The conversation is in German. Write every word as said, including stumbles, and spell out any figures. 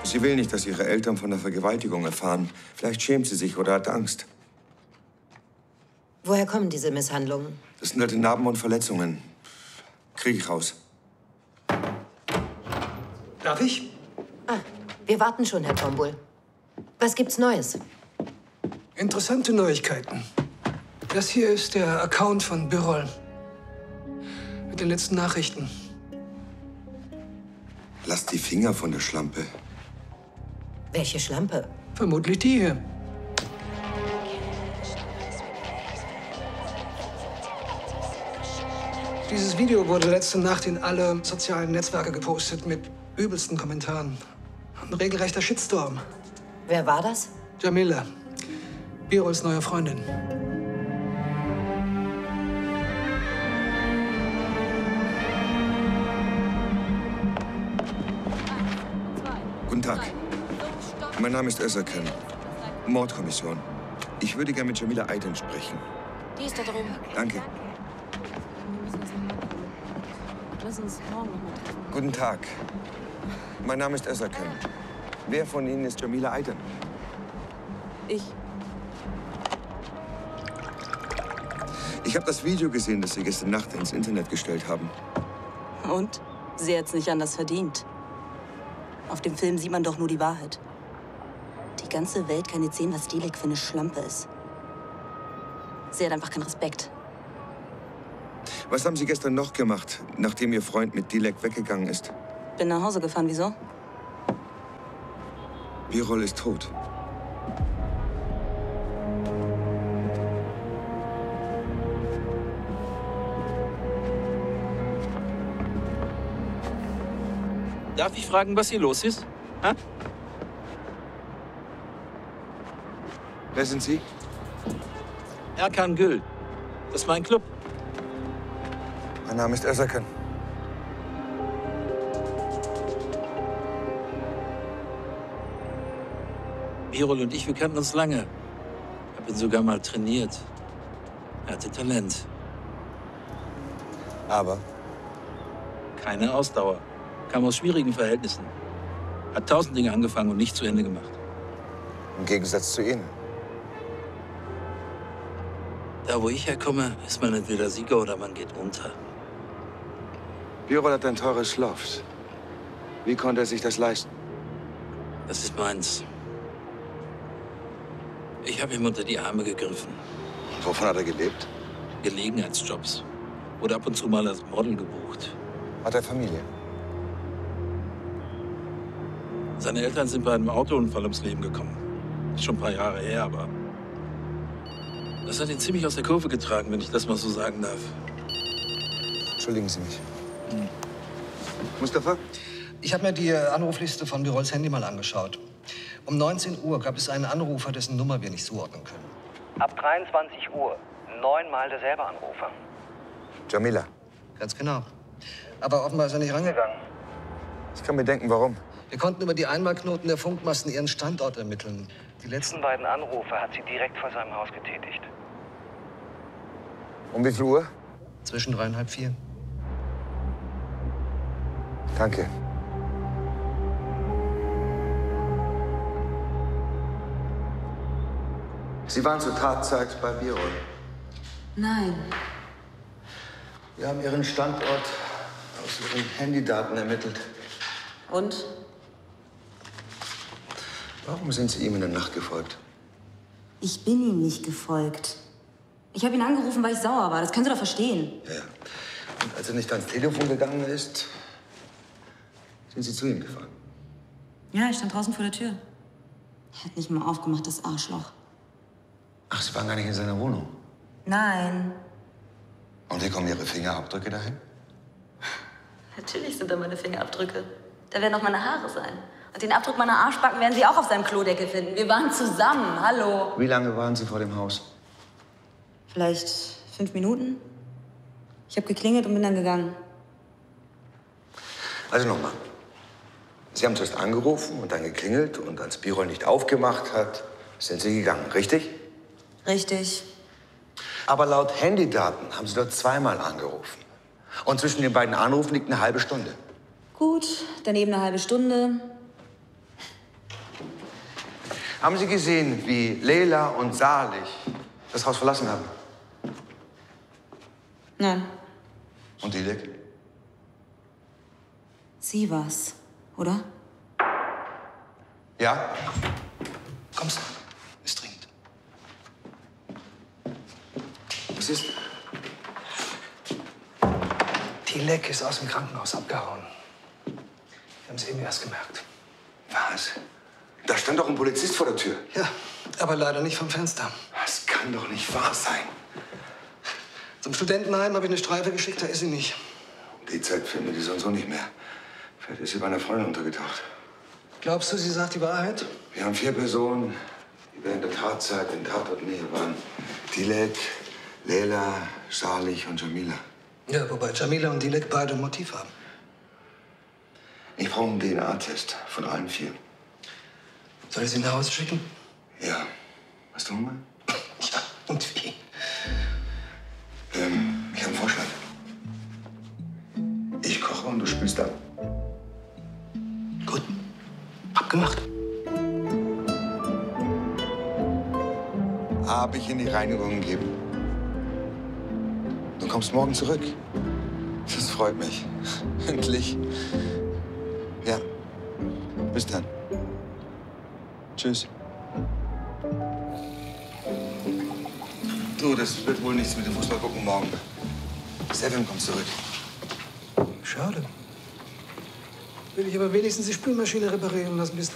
Sie will nicht, dass ihre Eltern von der Vergewaltigung erfahren. Vielleicht schämt sie sich oder hat Angst. Woher kommen diese Misshandlungen? Das sind alte Narben und Verletzungen. Krieg ich raus. Darf ich? Ah, wir warten schon, Herr Tombul. Was gibt's Neues? Interessante Neuigkeiten. Das hier ist der Account von Birol. Mit den letzten Nachrichten. Lass die Finger von der Schlampe. Welche Schlampe? Vermutlich die hier. Dieses Video wurde letzte Nacht in alle sozialen Netzwerke gepostet mit übelsten Kommentaren. Ein regelrechter Shitstorm. Wer war das? Jamila, Birols neue Freundin. Guten Tag. Mein Name ist Özerken. Mordkommission. Ich würde gerne mit Jamila Aydin sprechen. Die ist da drüben. Danke. Lass uns morgen noch mal treffen. Guten Tag. Mein Name ist Özerken. Wer von Ihnen ist Jamila Aydin? Ich. Ich habe das Video gesehen, das Sie gestern Nacht ins Internet gestellt haben. Und? Sie hat's nicht anders verdient. Auf dem Film sieht man doch nur die Wahrheit. Die ganze Welt kann jetzt sehen, was Dilek für eine Schlampe ist. Sie hat einfach keinen Respekt. Was haben Sie gestern noch gemacht, nachdem Ihr Freund mit Dilek weggegangen ist? Bin nach Hause gefahren, wieso? Birol ist tot. Darf ich fragen, was hier los ist? Ha? Wer sind Sie? Erkan Gül. Das ist mein Club. Mein Name ist Özerken. Birol und ich, wir kannten uns lange. Hab ihn sogar mal trainiert. Er hatte Talent. Aber? Keine Ausdauer. Kam aus schwierigen Verhältnissen. Hat tausend Dinge angefangen und nicht zu Ende gemacht. Im Gegensatz zu Ihnen. Da, wo ich herkomme, ist man entweder Sieger oder man geht unter. Birol hat ein teures Schloss. Wie konnte er sich das leisten? Das ist meins. Ich habe ihm unter die Arme gegriffen. Und wovon hat er gelebt? Gelegenheitsjobs. Wurde ab und zu mal als Model gebucht. Hat er Familie? Seine Eltern sind bei einem Autounfall ums Leben gekommen. Ist schon ein paar Jahre her, aber das hat ihn ziemlich aus der Kurve getragen, wenn ich das mal so sagen darf. Entschuldigen Sie mich. Hm. Mustafa? Ich habe mir die Anrufliste von Birols Handy mal angeschaut. Um neunzehn Uhr gab es einen Anrufer, dessen Nummer wir nicht zuordnen können. Ab dreiundzwanzig Uhr neunmal derselbe Anrufer. Jamila. Ganz genau. Aber offenbar ist er nicht rangegangen. Ich kann mir denken, warum. Wir konnten über die Einmalknoten der Funkmasten ihren Standort ermitteln. Die letzten beiden Anrufe hat sie direkt vor seinem Haus getätigt. Um wie viel Uhr? Zwischen drei und halb vier. Danke. Sie waren zur Tatzeit bei Birol. Nein. Wir haben Ihren Standort aus Ihren Handydaten ermittelt. Und? Warum sind Sie ihm in der Nacht gefolgt? Ich bin ihm nicht gefolgt. Ich habe ihn angerufen, weil ich sauer war. Das können Sie doch verstehen. Ja, ja. Und als er nicht ans Telefon gegangen ist, sind Sie zu ihm gefahren? Ja, ich stand draußen vor der Tür. Er hat nicht mal aufgemacht, das Arschloch. Ach, Sie waren gar nicht in seiner Wohnung? Nein. Und wie kommen Ihre Fingerabdrücke dahin? Natürlich sind da meine Fingerabdrücke. Da werden auch meine Haare sein. Und den Abdruck meiner Arschbacken werden Sie auch auf seinem Klodeckel finden. Wir waren zusammen. Hallo. Wie lange waren Sie vor dem Haus? Vielleicht fünf Minuten. Ich habe geklingelt und bin dann gegangen. Also nochmal. Sie haben zuerst angerufen und dann geklingelt und als Birol nicht aufgemacht hat, sind Sie gegangen, richtig? Richtig. Aber laut Handydaten haben Sie dort zweimal angerufen. Und zwischen den beiden Anrufen liegt eine halbe Stunde. Gut, daneben eine halbe Stunde. Haben Sie gesehen, wie Leila und Salih das Haus verlassen haben? Nein, Und Dilek? sie war's, oder? Ja? Kommst du? Ist dringend. Was ist? Dilek ist aus dem Krankenhaus abgehauen. Wir haben es eben erst gemerkt. Was? Da stand doch ein Polizist vor der Tür. Ja, aber leider nicht vom Fenster. Das kann doch nicht wahr sein. Zum Studentenheim habe ich eine Streife geschickt, da ist sie nicht. Die Zeit findet die sonst auch nicht mehr. Vielleicht ist sie bei einer Freundin untergetaucht. Glaubst du, sie sagt die Wahrheit? Wir haben vier Personen, die während der Tatzeit in Tatortnähe waren. Dilek, Leila, Salih und Jamila. Ja, wobei Jamila und Dilek beide ein Motiv haben. Ich brauche einen D N A-Test von allen vier. Soll ich sie nach Hause schicken? Ja. Hast du Hunger? Ja, und wie? Ähm, ich habe einen Vorschlag. Ich koche und du spülst ab. Gut. Abgemacht. Habe ich in die Reinigung gegeben. Du kommst morgen zurück. Das freut mich. Endlich. Ja. Bis dann. Tschüss. Du, das wird wohl nichts mit dem Fußball gucken morgen. Seven kommt zurück. Schade. Will ich aber wenigstens die Spülmaschine reparieren lassen bis